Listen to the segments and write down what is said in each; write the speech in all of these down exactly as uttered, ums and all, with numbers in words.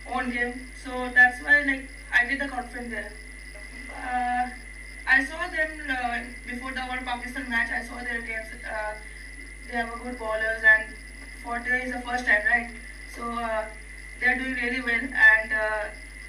own game. So that's why like I get the confidence there. Uh, I saw them uh, before the our Pakistan match. I saw their games. Uh, they have a good bowlers, and for today is the first time, right? So uh, they are doing really well, and uh,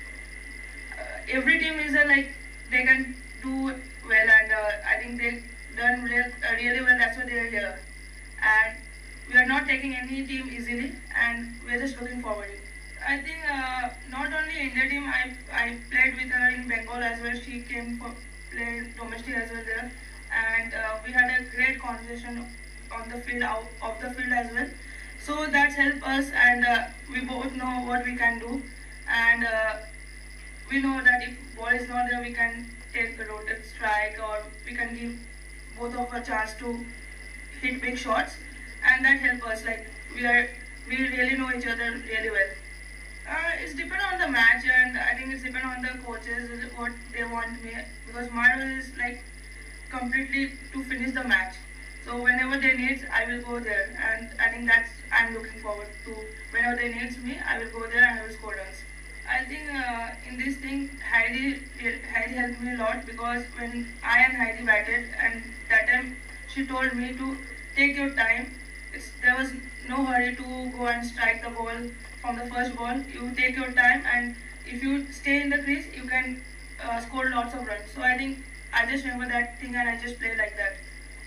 uh, every team is uh, like they can do well, and uh, I think they done real, uh, really well. That's why they are here, and we are not taking any team easily, and we are just looking forward. I think uh, not only India team, I I played with her in Bengal as well. She came for play domestic as well there, and uh, we had a great conversation on the field, out of the field as well. So that's helped us, and uh, we both know what we can do, and uh, we know that if ball is not there, we can take the rotate strike, or we can give both of a chance to hit big shots, and that helps us. Like we are, we really know each other really well. Uh, it's depend on the match, and I think it's depend on the coaches what they want me, because my role is like completely to finish the match. So whenever they need, I will go there, and I think that's I'm looking forward to. Whenever they need me, I will go there and I will score runs. I think uh, in this thing, Heidi Heidi helped me a lot, because when I and Heidi batted, and that time she told me to take your time. It's, there was no hurry to go and strike the ball from the first ball. You take your time, and if you stay in the crease, you can uh, score lots of runs. So I think I just remember that thing, and I just play like that.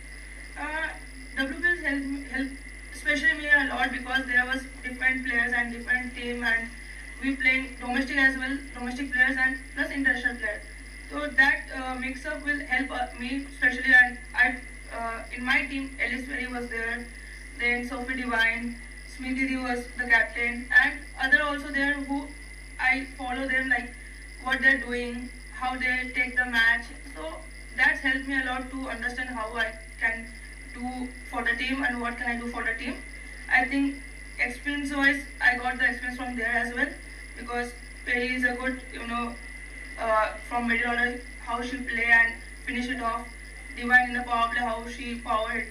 Uh, W P L helped help, especially me a lot, because there was different players and different team, and we playing domestic as well, domestic players and plus international players. So that uh, mix up will help uh, me, especially. And I, uh, in my team, Alice Perry was there, then Sophie Devine, Smriti was the captain, and other also there who I follow them, like what they're doing, how they take the match. So that's helped me a lot to understand how I can do for the team and what can I do for the team. I think experience wise, I got the experience from there as well, because Perry is a good, you know, uh, from middle order, how she play and finish it off. Divine in the power play, how she powered.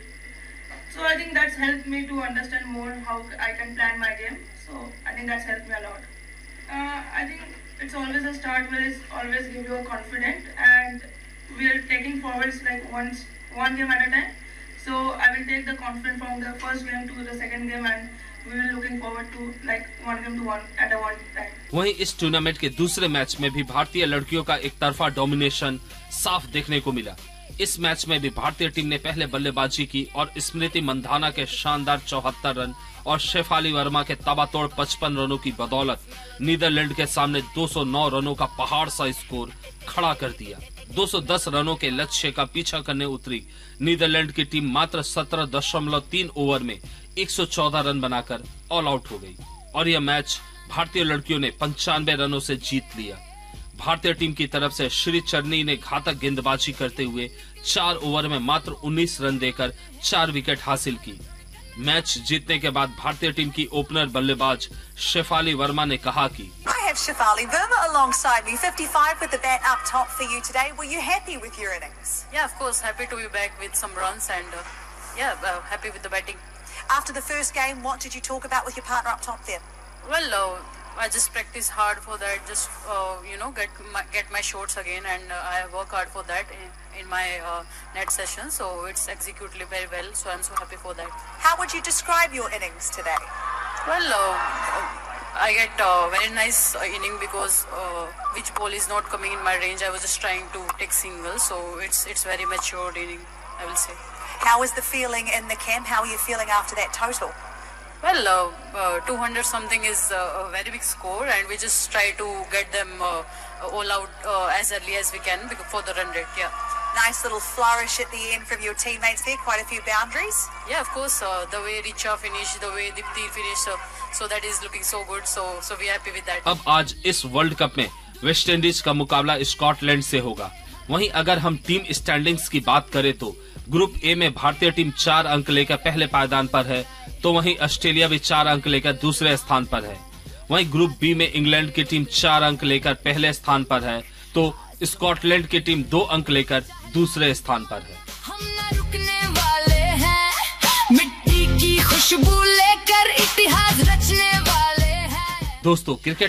So I think that's helped me to understand more how I can plan my game. So I think that's helped me a lot. Uh, I think it's always a start where it's always give you a confidence, and we are taking forwards like once one game at a time. So I will take the confidence from the first game to the second game, and we will looking forward to like one game to one at a one time. वहीं इस tournament के दूसरे match में भी भारतीय लड़कियों का एक तरफा डोमिनेशन साफ देखने को मिला। इस मैच में भी भारतीय टीम ने पहले बल्लेबाजी की और स्मृति मंधाना के शानदार चौहत्तर रन और शेफाली वर्मा के ताबड़तोड़ पचपन रनों की बदौलत नीदरलैंड के सामने दो सौ नौ रनों का पहाड़ सा स्कोर खड़ा कर दिया। दो सौ दस रनों के लक्ष्य का पीछा करने उतरी नीदरलैंड की टीम मात्र सत्रह दशमलव तीन ओवर में एक सौ चौदह रन बनाकर ऑल आउट हो गई और यह मैच भारतीय लड़कियों ने पंचानवे रनों से जीत लिया। भारतीय टीम की तरफ से श्री चरनी ने घातक गेंदबाजी करते हुए चार ओवर में मात्र उन्नीस रन देकर चार विकेट हासिल की। मैच जीतने के बाद भारतीय टीम की ओपनर बल्लेबाज शेफाली वर्मा ने कहा कि I have Shefali Verma alongside me, fifty-five with the bat up top for you today. Were you happy with your innings? Yeah, of course, happy to be back with some runs and uh, yeah, uh, happy with the batting. After the first game, what did you talk about with your partner up top there? Well, uh, I just practice hard for that, just uh, you know, get my, get my shots again, and uh, I work hard for that in, in my uh, net session. So it's executed very well. So I'm so happy for that. How would you describe your innings today? Well, uh, I get a very nice uh, inning because uh, which ball is not coming in my range. I was just trying to take singles, so it's it's very mature inning, I will say. How is the feeling in the camp? How are you feeling after that total? Well, uh, uh, two hundred something is uh, a very big score, and we just try to get them uh, all out uh, as early as we can for the run rate. Yeah. Nice little flourish at the end from your teammates there. Quite a few boundaries. Yeah, of course. Uh, the way Richa finished, the way Dipti finished, so, so that is looking so good. So, so we are happy with that. अब आज इस world cup में West Indies का मुकाबला Scotland से होगा। वहीं अगर हम टीम स्टैंडिंग्स की बात करें तो ग्रुप ए में भारतीय टीम चार अंक लेकर पहले पायदान पर है, तो वहीं ऑस्ट्रेलिया भी चार अंक लेकर दूसरे स्थान पर है। वहीं ग्रुप बी में इंग्लैंड की टीम चार अंक लेकर पहले स्थान पर है, तो स्कॉटलैंड की टीम दो अंक लेकर दूसरे स्थान पर है। हम न रुकने वाले हैं, मिट्टी की खुशबू लेकर इतिहास रचने वाले हैं। दोस्तों, क्रिकेट